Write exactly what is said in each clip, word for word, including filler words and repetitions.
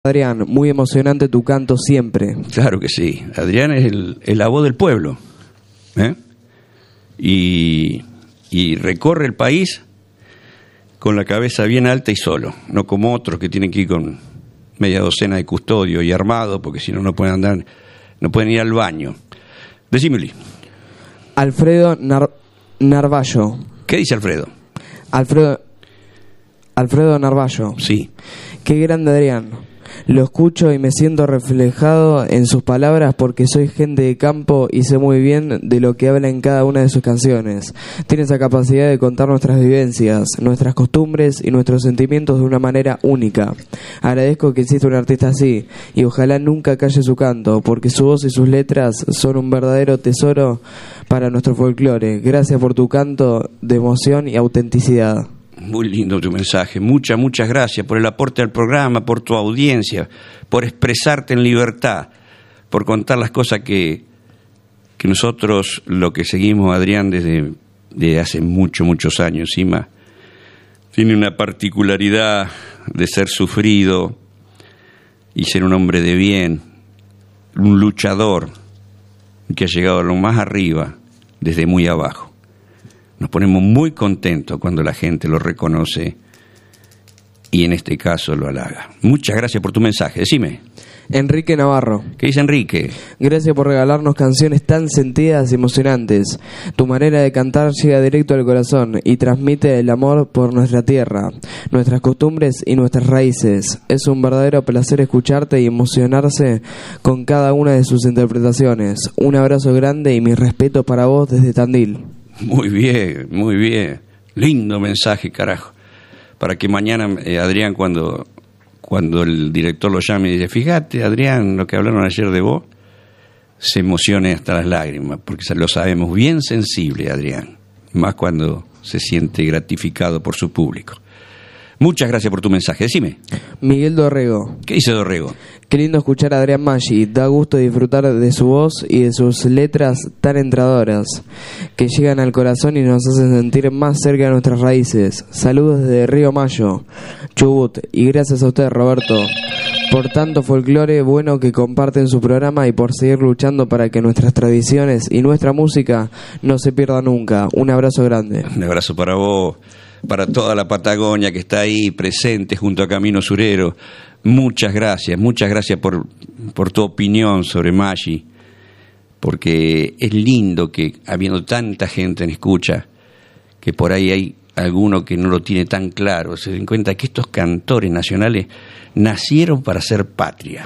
Adrián, muy emocionante tu canto siempre. Claro que sí. Adrián es el, el la voz del pueblo. ¿eh? Y, y recorre el país con la cabeza bien alta y solo. No como otros que tienen que ir con media docena de custodio y armado, porque si no, no pueden andar, no pueden ir al baño. Decímele. Alfredo Nar- Narvallo. ¿Qué dice Alfredo? Alfredo... Alfredo Narvallo. Sí. Qué grande Adrián. Lo escucho y me siento reflejado en sus palabras porque soy gente de campo y sé muy bien de lo que habla en cada una de sus canciones. Tiene esa capacidad de contar nuestras vivencias, nuestras costumbres y nuestros sentimientos de una manera única. Agradezco que exista un artista así y ojalá nunca calle su canto porque su voz y sus letras son un verdadero tesoro para nuestro folclore. Gracias por tu canto de emoción y autenticidad. Muy lindo tu mensaje. Muchas, muchas gracias por el aporte al programa, por tu audiencia, por expresarte en libertad, por contar las cosas que, que nosotros, lo que seguimos, Adrián, desde, desde hace muchos, muchos años encima, tiene una particularidad de ser sufrido y ser un hombre de bien, un luchador que ha llegado a lo más arriba desde muy abajo. Nos ponemos muy contentos cuando la gente lo reconoce y en este caso lo halaga. Muchas gracias por tu mensaje. Decime. Enrique Navarro. ¿Qué dice Enrique? Gracias por regalarnos canciones tan sentidas y emocionantes. Tu manera de cantar llega directo al corazón y transmite el amor por nuestra tierra, nuestras costumbres y nuestras raíces. Es un verdadero placer escucharte y emocionarse con cada una de sus interpretaciones. Un abrazo grande y mi respeto para vos desde Tandil. Muy bien, muy bien. Lindo mensaje, carajo. Para que mañana, eh, Adrián, cuando, cuando el director lo llame y dice, fíjate, Adrián, lo que hablaron ayer de vos, se emocione hasta las lágrimas, porque lo sabemos bien sensible, Adrián. Más cuando se siente gratificado por su público. Muchas gracias por tu mensaje. Decime. Miguel Dorrego. ¿Qué dice Dorrego? Qué lindo escuchar a Adrián Maggi. Da gusto disfrutar de su voz y de sus letras tan entradoras que llegan al corazón y nos hacen sentir más cerca de nuestras raíces. Saludos desde Río Mayo, Chubut. Y gracias a usted, Roberto, por tanto folclore bueno que comparten su programa y por seguir luchando para que nuestras tradiciones y nuestra música no se pierdan nunca. Un abrazo grande. Un abrazo para vos, para toda la Patagonia que está ahí presente junto a Camino Surero. Muchas gracias, muchas gracias por, por tu opinión sobre Maggi, porque es lindo que habiendo tanta gente en escucha, que por ahí hay alguno que no lo tiene tan claro, se den cuenta que estos cantores nacionales nacieron para ser patria.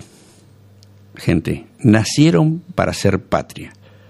Gente, nacieron para ser patria,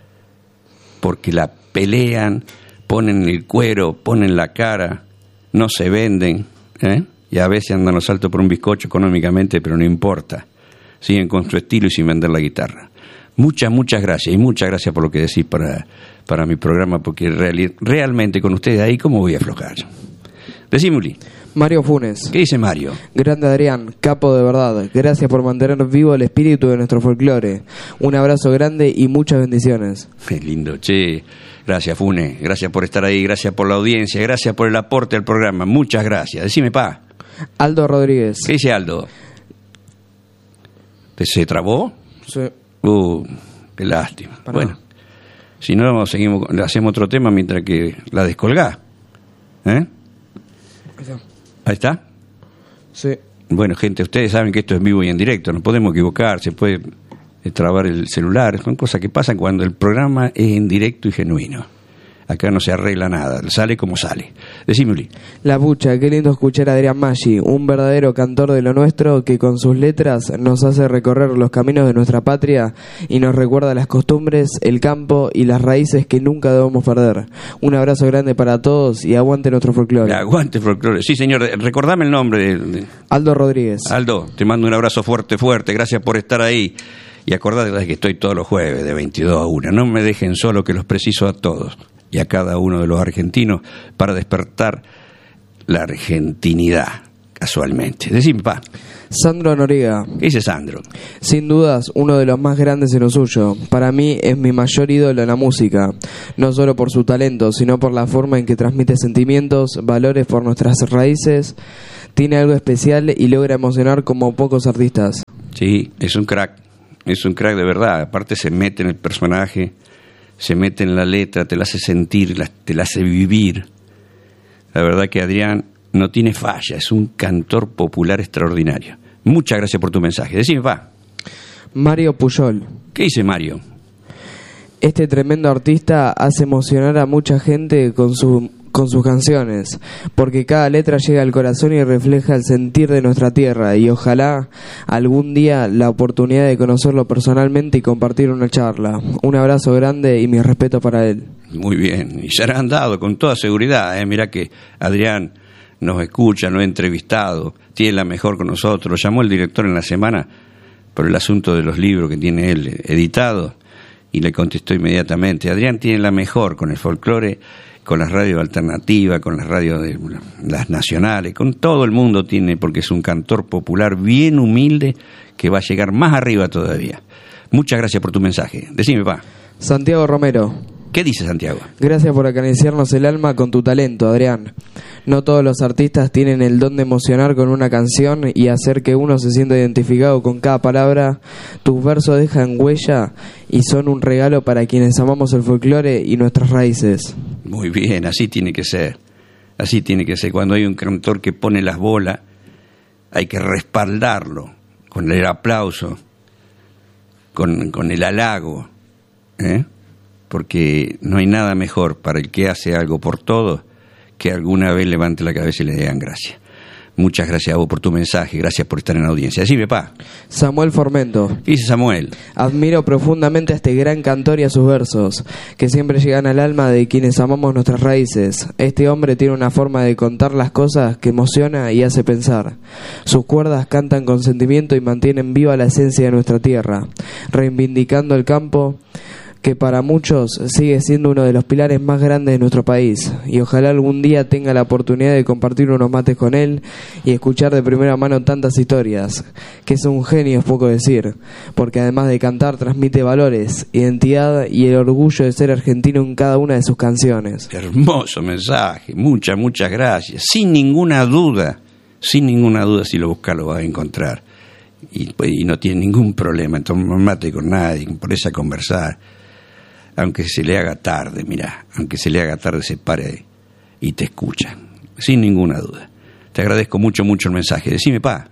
porque la pelean, ponen el cuero, ponen la cara, no se venden, ¿eh? Y a veces andan los saltos por un bizcocho económicamente, pero no importa. Siguen con su estilo y sin vender la guitarra. Muchas, muchas gracias. Y muchas gracias por lo que decís para, para mi programa, porque real, realmente con ustedes ahí, ¿cómo voy a aflojar? Decímuli. Mario Funes. ¿Qué dice Mario? Grande Adrián, capo de verdad. Gracias por mantener vivo el espíritu de nuestro folclore. Un abrazo grande y muchas bendiciones. Qué lindo, che. Gracias, Funes. Gracias por estar ahí. Gracias por la audiencia. Gracias por el aporte al programa. Muchas gracias. Decime, pa. Aldo Rodríguez. ¿Qué dice Aldo? ¿Se trabó? Sí. Uh, qué lástima. Para bueno, si no, seguimos, le hacemos otro tema mientras que la descolgá. ¿Eh? Ahí está. Sí. Bueno, gente, ustedes saben que esto es vivo y en directo. No podemos equivocar, se puede trabar el celular. Son cosas que pasan cuando el programa es en directo y genuino. Acá no se arregla nada, sale como sale. Decímele. La Pucha, qué lindo escuchar a Adrián Maggi, un verdadero cantor de lo nuestro que con sus letras nos hace recorrer los caminos de nuestra patria y nos recuerda las costumbres, el campo y las raíces que nunca debemos perder. Un abrazo grande para todos y aguante nuestro folclore. Aguante folclore. Sí, señor, recordame el nombre. De, de... Aldo Rodríguez. Aldo, te mando un abrazo fuerte, fuerte. Gracias por estar ahí. Y acordate de que estoy todos los jueves de veintidós a una. No me dejen solo, que los preciso a todos y a cada uno de los argentinos para despertar la argentinidad, casualmente. Decime, pa. Sandro Noriega. ¿Qué dice Sandro? Sin dudas, uno de los más grandes en lo suyo. Para mí es mi mayor ídolo en la música. No solo por su talento, sino por la forma en que transmite sentimientos, valores por nuestras raíces. Tiene algo especial y logra emocionar como pocos artistas. Sí, es un crack. Es un crack de verdad. Aparte se mete en el personaje, se mete en la letra, te la hace sentir, te la hace vivir. La verdad que Adrián no tiene falla, es un cantor popular extraordinario. Muchas gracias por tu mensaje. Decime, pa. Mario Puyol. ¿Qué dice Mario? Este tremendo artista hace emocionar a mucha gente con su, con sus canciones, porque cada letra llega al corazón y refleja el sentir de nuestra tierra, y ojalá algún día la oportunidad de conocerlo personalmente y compartir una charla. Un abrazo grande y mi respeto para él. Muy bien, y se han dado con toda seguridad, ¿eh? Mirá que Adrián nos escucha, nos ha entrevistado, tiene la mejor con nosotros. Lo llamó el director en la semana por el asunto de los libros que tiene él editados y le contestó inmediatamente. Adrián tiene la mejor con el folclore, con las radios alternativas, con las radios de las nacionales, con todo el mundo tiene, porque es un cantor popular bien humilde que va a llegar más arriba todavía. Muchas gracias por tu mensaje. Decime, pa. Santiago Romero. ¿Qué dice Santiago? Gracias por acariciarnos el alma con tu talento, Adrián. No todos los artistas tienen el don de emocionar con una canción y hacer que uno se sienta identificado con cada palabra. Tus versos dejan huella y son un regalo para quienes amamos el folclore y nuestras raíces. Muy bien, así tiene que ser. Así tiene que ser. Cuando hay un cantor que pone las bolas, hay que respaldarlo con el aplauso, con, con el halago, ¿eh? Porque no hay nada mejor para el que hace algo por todos que alguna vez levante la cabeza y le den gracias. Muchas gracias a vos por tu mensaje, gracias por estar en la audiencia. Decime, pa. Samuel Formento. ¿Qué dice Samuel? Admiro profundamente a este gran cantor y a sus versos, que siempre llegan al alma de quienes amamos nuestras raíces. Este hombre tiene una forma de contar las cosas que emociona y hace pensar. Sus cuerdas cantan con sentimiento y mantienen viva la esencia de nuestra tierra, reivindicando el campo, que para muchos sigue siendo uno de los pilares más grandes de nuestro país, y ojalá algún día tenga la oportunidad de compartir unos mates con él y escuchar de primera mano tantas historias. Que es un genio, es poco decir, porque además de cantar transmite valores, identidad y el orgullo de ser argentino en cada una de sus canciones. Hermoso mensaje, muchas, muchas gracias. Sin ninguna duda, sin ninguna duda, si lo buscas lo vas a encontrar. Y, y no tiene ningún problema en tomar mate con nadie, ponerse a conversar. Aunque se le haga tarde, mirá, aunque se le haga tarde, se pare y te escucha, sin ninguna duda. Te agradezco mucho, mucho el mensaje. Decime, pa.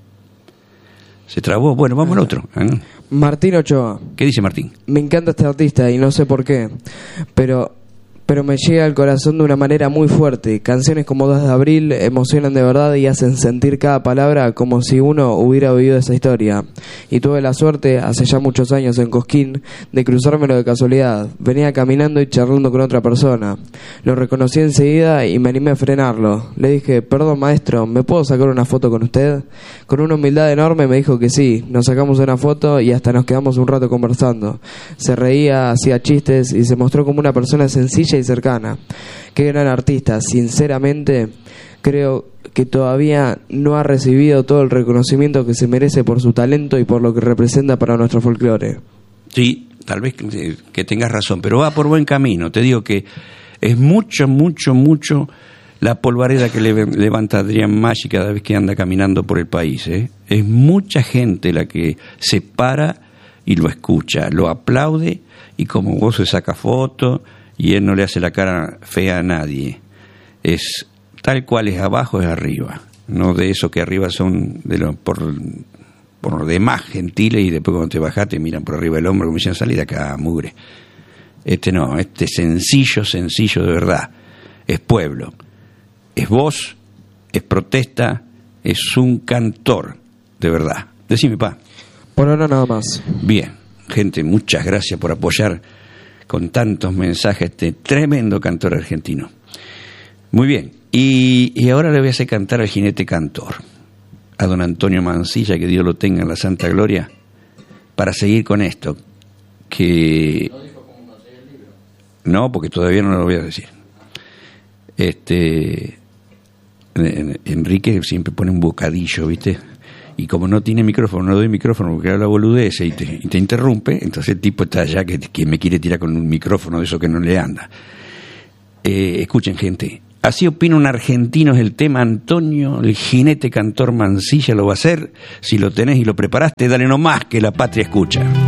¿Se trabó? Bueno, vamos al otro. ¿eh? Martín Ochoa. ¿Qué dice Martín? Me encanta este artista y no sé por qué, pero... pero me llega al corazón de una manera muy fuerte. Canciones como dos de abril emocionan de verdad y hacen sentir cada palabra como si uno hubiera vivido esa historia. Y tuve la suerte, hace ya muchos años en Cosquín, de cruzármelo de casualidad. Venía caminando y charlando con otra persona. Lo reconocí enseguida y me animé a frenarlo. Le dije, perdón maestro, ¿me puedo sacar una foto con usted? Con una humildad enorme me dijo que sí. Nos sacamos una foto y hasta nos quedamos un rato conversando. Se reía, hacía chistes y se mostró como una persona sencilla y cercana. Qué gran artista. Sinceramente creo que todavía no ha recibido todo el reconocimiento que se merece por su talento y por lo que representa para nuestro folclore. Sí, tal vez que, que tengas razón, pero va por buen camino. Te digo que es mucho, mucho, mucho la polvareda que le, levanta Adrián Maggi cada vez que anda caminando por el país, ¿eh? Es mucha gente la que se para y lo escucha, lo aplaude y como vos se saca fotos y él no le hace la cara fea a nadie. Es tal cual es abajo, es arriba. No de eso que arriba son de lo, por, por demás gentiles y después cuando te bajás te miran por arriba del hombro como dicen, salí de acá, mugre. Este no, este sencillo, sencillo de verdad. Es pueblo, es voz, es protesta, es un cantor de verdad. Decime, pa. Por ahora nada más. Bien, gente, muchas gracias por apoyar con tantos mensajes este tremendo cantor argentino. Muy bien, y, y ahora le voy a hacer cantar al jinete cantor, a don Antonio Mancilla, que Dios lo tenga en la santa gloria, para seguir con esto, que... ¿No dijo cómo conseguir el libro? No, porque todavía no lo voy a decir. Este Enrique siempre pone un bocadillo, ¿viste? Y como no tiene micrófono, no doy micrófono porque habla boludez y te, y te interrumpe, entonces el tipo está allá que, que me quiere tirar con un micrófono de eso que no le anda. Eh, escuchen, gente. Así opina un argentino, es el tema. Antonio, el jinete cantor Mansilla lo va a hacer. Si lo tenés y lo preparaste, dale nomás que la patria escucha.